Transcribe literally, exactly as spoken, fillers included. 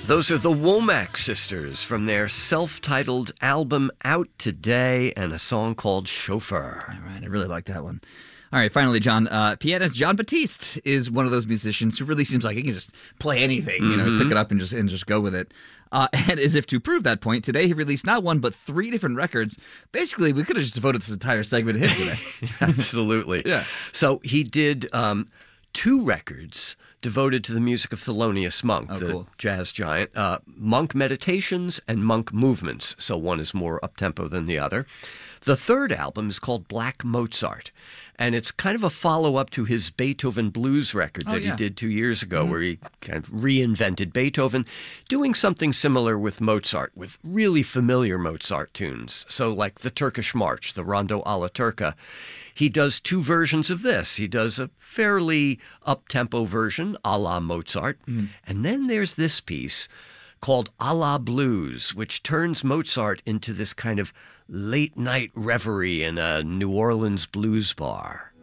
Those are the Womack sisters from their self-titled album out today, and a song called Chauffeur. All right, I really like that one. All right, finally, John, uh, pianist Jon Batiste is one of those musicians who really seems like he can just play anything, you know, Mm-hmm. pick it up and just and just go with it. Uh, and as if to prove that point, today he released not one but three different records. Basically, we could have just devoted this entire segment to him today. Absolutely. Yeah. So he did um, two records devoted to the music of Thelonious Monk, Oh, the cool. jazz giant. Uh, Monk Meditations and Monk Movements. So one is more up-tempo than the other. The third album is called Black Mozart, and it's kind of a follow-up to his Beethoven Blues record that Oh, yeah. he did two years ago, where he kind of reinvented Beethoven, doing something similar with Mozart, with really familiar Mozart tunes. So like the Turkish March, the Rondo alla Turca. He does two versions of this. He does a fairly up-tempo version, a la Mozart, and then there's this piece called A la Blues, which turns Mozart into this kind of late-night reverie in a New Orleans blues bar.